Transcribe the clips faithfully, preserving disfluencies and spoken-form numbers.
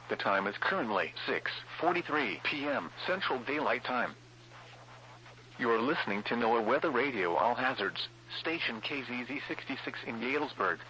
The time is currently six forty-three p m Central Daylight Time. You're listening to NOAA Weather Radio All Hazards, station K Z Z sixty-six in Galesburg.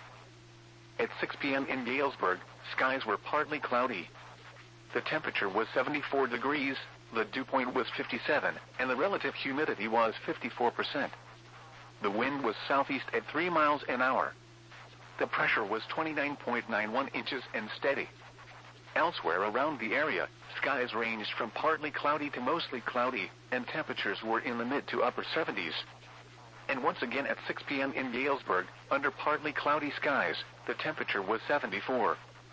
At six p m in Galesburg, skies were partly cloudy. The temperature was seventy-four degrees, the dew point was fifty-seven, and the relative humidity was fifty-four percent. The wind was southeast at three miles an hour. The pressure was twenty-nine point nine one inches and steady. Elsewhere around the area, skies ranged from partly cloudy to mostly cloudy, and temperatures were in the mid to upper seventies. And once again at six p m in Galesburg, under partly cloudy skies, the temperature was seventy-four.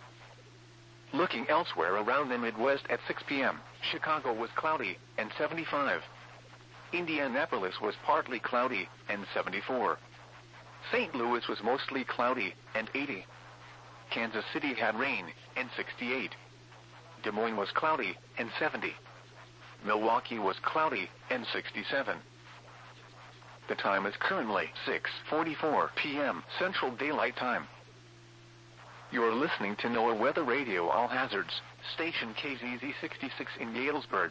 Looking elsewhere around the Midwest at six p m, Chicago was cloudy, and seventy-five. Indianapolis was partly cloudy, and seventy-four. Saint Louis was mostly cloudy, and eighty. Kansas City had rain, and sixty-eight. Des Moines was cloudy, and seventy. Milwaukee was cloudy, and sixty-seven. The time is currently six forty-four p m Central Daylight Time. You're listening to NOAA Weather Radio All Hazards, station K Z Z sixty-six in Galesburg.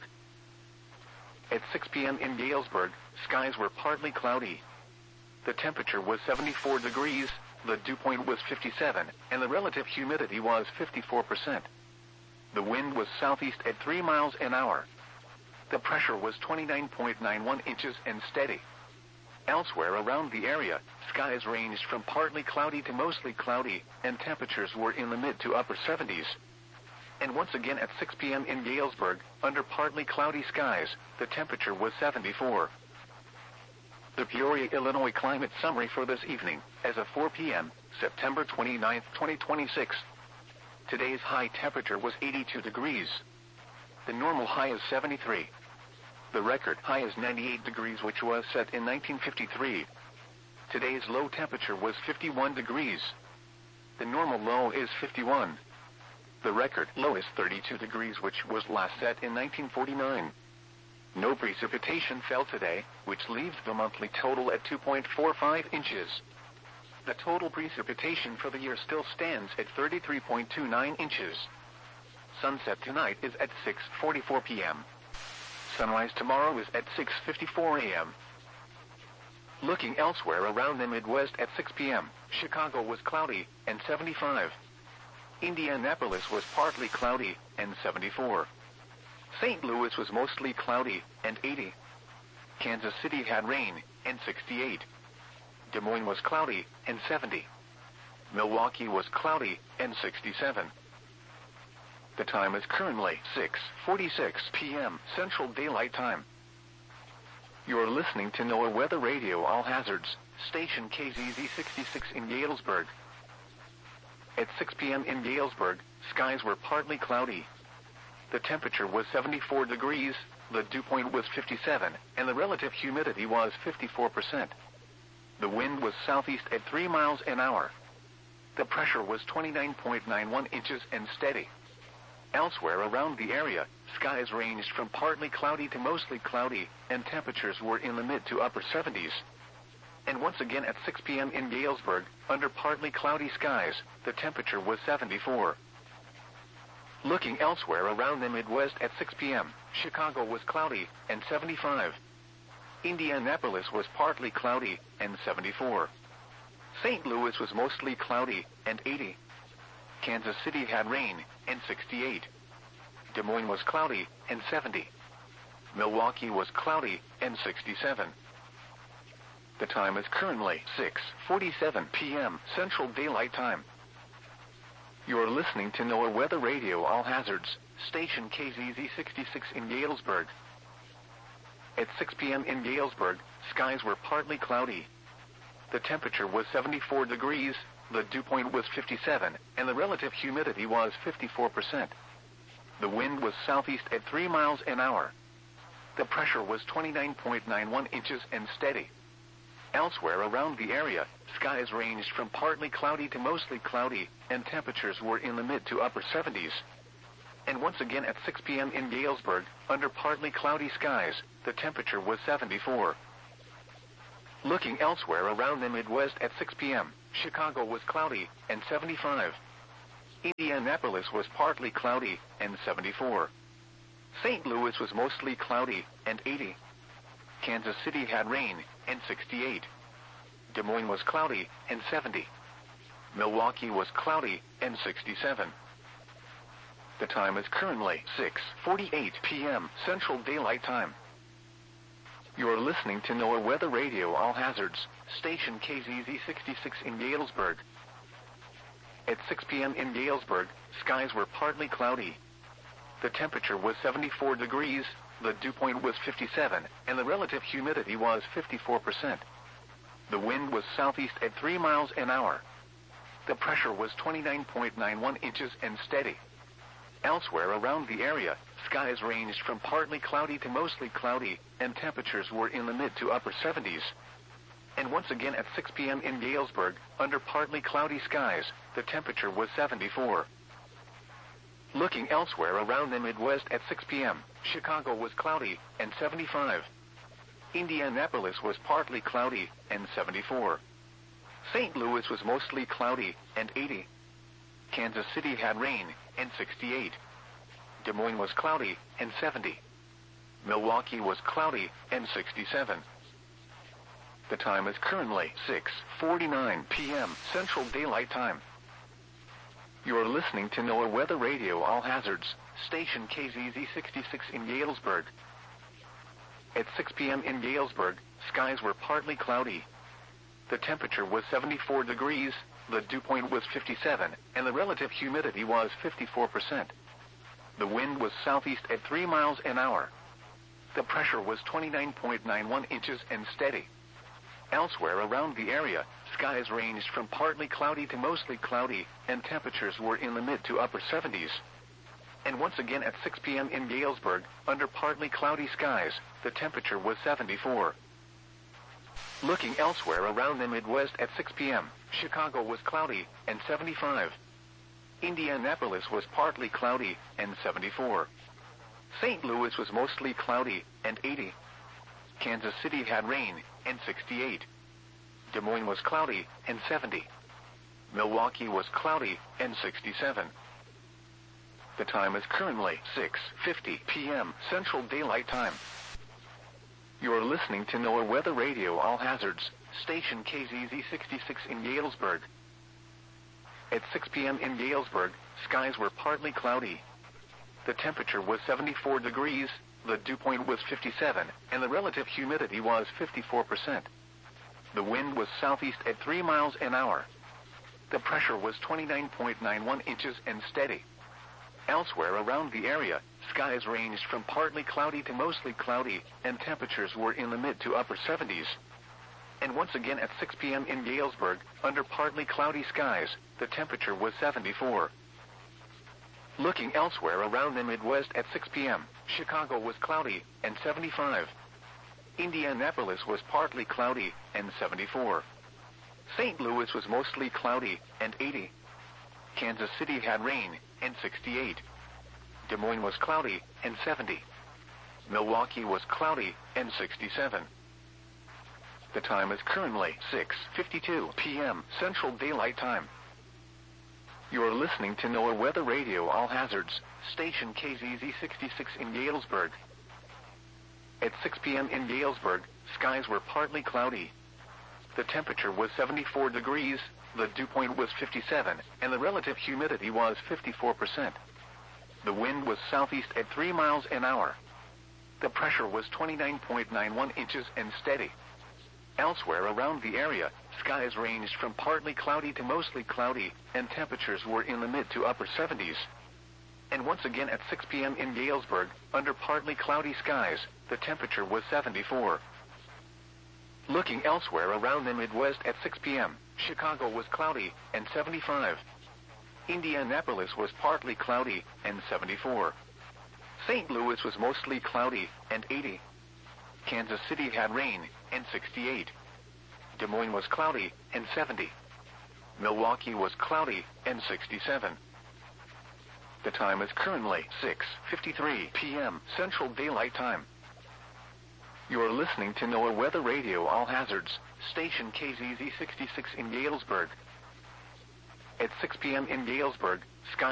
At six p m in Galesburg, skies were partly cloudy. The temperature was seventy-four degrees, the dew point was fifty-seven, and the relative humidity was fifty-four percent. The wind was southeast at three miles an hour. The pressure was twenty-nine point nine one inches and steady. Elsewhere around the area, skies ranged from partly cloudy to mostly cloudy, and temperatures were in the mid to upper seventies. And once again at six p m in Galesburg, under partly cloudy skies, the temperature was seventy-four. The Peoria, Illinois climate summary for this evening, as of four p m, September twenty-ninth, twenty twenty-six. Today's high temperature was eighty-two degrees. The normal high is seventy-three. The record high is ninety-eight degrees, which was set in nineteen fifty-three. Today's low temperature was fifty-one degrees. The normal low is fifty-one. The record low is thirty-two degrees, which was last set in nineteen forty-nine. No precipitation fell today, which leaves the monthly total at two point four five inches. The total precipitation for the year still stands at thirty-three point two nine inches. Sunset tonight is at six forty-four p m Sunrise tomorrow is at six fifty-four a m Looking elsewhere around the Midwest at six p m, Chicago was cloudy, and seventy-five. Indianapolis was partly cloudy, and seventy-four. Saint Louis was mostly cloudy, and eighty. Kansas City had rain, and sixty-eight. Des Moines was cloudy, and seventy. Milwaukee was cloudy, and sixty-seven. The time is currently six forty-six p m Central Daylight Time. You're listening to NOAA Weather Radio All Hazards, station K Z Z sixty-six in Galesburg. At six p m in Galesburg, skies were partly cloudy. The temperature was seventy-four degrees, the dew point was fifty-seven, and the relative humidity was fifty-four percent. The wind was southeast at three miles an hour. The pressure was twenty-nine point nine one inches and steady. Elsewhere around the area, skies ranged from partly cloudy to mostly cloudy, and temperatures were in the mid to upper seventies. And once again at six p m in Galesburg, under partly cloudy skies, the temperature was seventy-four. Looking elsewhere around the Midwest at six p m, Chicago was cloudy, and seventy-five. Indianapolis was partly cloudy, and seventy-four. Saint Louis was mostly cloudy, and eighty. Kansas City had rain, and sixty-eight. Des Moines was cloudy, and seventy. Milwaukee was cloudy, and sixty-seven. The time is currently six forty-seven p m Central Daylight Time. You're listening to NOAA Weather Radio All Hazards, station K Z Z sixty-six in Galesburg. At six p m in Galesburg, skies were partly cloudy. The temperature was seventy-four degrees, the dew point was fifty-seven, and the relative humidity was fifty-four percent. The wind was southeast at three miles an hour. The pressure was twenty-nine point nine one inches and steady. Elsewhere around the area, skies ranged from partly cloudy to mostly cloudy, and temperatures were in the mid to upper seventies. And once again at six p m in Galesburg, under partly cloudy skies, the temperature was seventy-four. Looking elsewhere around the Midwest at six p m, Chicago was cloudy, and seventy-five. Indianapolis was partly cloudy and seventy-four. Saint Louis was mostly cloudy and eighty. Kansas City had rain and sixty-eight. Des Moines was cloudy and seventy. Milwaukee was cloudy and sixty-seven. The time is currently six forty-eight p m Central Daylight Time. You are listening to NOAA Weather Radio All Hazards, station K Z Z sixty-six in Galesburg. At six p m in Galesburg, skies were partly cloudy. The temperature was seventy-four degrees, the dew point was fifty-seven, and the relative humidity was fifty-four percent. The wind was southeast at three miles an hour. The pressure was twenty-nine point nine one inches and steady. Elsewhere around the area, skies ranged from partly cloudy to mostly cloudy, and temperatures were in the mid to upper seventies. And once again at six p m in Galesburg, under partly cloudy skies, the temperature was seventy-four. Looking elsewhere around the Midwest at six p m, Chicago was cloudy and seventy-five. Indianapolis was partly cloudy and seventy-four. Saint Louis was mostly cloudy and eighty. Kansas City had rain and sixty-eight. Des Moines was cloudy and seventy. Milwaukee was cloudy and sixty-seven. The time is currently six forty-nine p m Central Daylight Time. You are listening to NOAA Weather Radio All Hazards, station K Z Z sixty-six in Galesburg. At six p m in Galesburg, skies were partly cloudy. The temperature was seventy-four degrees, the dew point was fifty-seven, and the relative humidity was fifty-four percent. The wind was southeast at three miles an hour. The pressure was twenty-nine point nine one inches and steady. Elsewhere around the area, skies ranged from partly cloudy to mostly cloudy, and temperatures were in the mid to upper seventies. And once again at six p m in Galesburg, under partly cloudy skies, the temperature was seventy-four. Looking elsewhere around the Midwest at six p m, Chicago was cloudy and seventy-five. Indianapolis was partly cloudy and seventy-four. Saint Louis was mostly cloudy and eighty. Kansas City had rain and sixty-eight. Des Moines was cloudy and seventy. Milwaukee was cloudy and sixty-seven. The time is currently six fifty p m Central Daylight Time. You are listening to NOAA Weather Radio All Hazards, station K Z Z sixty-six in Galesburg. At six p m in Galesburg, skies were partly cloudy. The temperature was seventy-four degrees, the dew point was fifty-seven, and the relative humidity was fifty-four percent. The wind was southeast at three miles an hour. The pressure was twenty-nine point nine one inches and steady. Elsewhere around the area, skies ranged from partly cloudy to mostly cloudy, and temperatures were in the mid to upper seventies. And once again at six p m in Galesburg, under partly cloudy skies, the temperature was seventy-four. Looking elsewhere around the Midwest at six p m, Chicago was cloudy and seventy-five. Indianapolis was partly cloudy and seventy-four. Saint Louis was mostly cloudy and eighty. Kansas City had rain and sixty-eight. Des Moines was cloudy and seventy. Milwaukee was cloudy and sixty-seven. The time is currently six fifty-two p m Central Daylight Time. You are listening to NOAA Weather Radio All Hazards, station K Z Z sixty-six in Galesburg. At six p m in Galesburg, skies were partly cloudy. The temperature was seventy-four degrees, the dew point was fifty-seven, and the relative humidity was fifty-four percent. The wind was southeast at three miles an hour. The pressure was twenty-nine point nine one inches and steady. Elsewhere around the area, skies ranged from partly cloudy to mostly cloudy, and temperatures were in the mid to upper seventies. And once again at six p m in Galesburg, under partly cloudy skies, the temperature was seventy-four. Looking elsewhere around the Midwest at six p m, Chicago was cloudy and seventy-five. Indianapolis was partly cloudy and seventy-four. Saint Louis was mostly cloudy and eighty. Kansas City had rain and sixty-eight. Des Moines was cloudy and seventy. Milwaukee was cloudy and sixty-seven. The time is currently six fifty-three p m Central Daylight Time. You are listening to NOAA Weather Radio All Hazards, station K Z Z sixty-six in Galesburg. At six p.m. in Galesburg, sky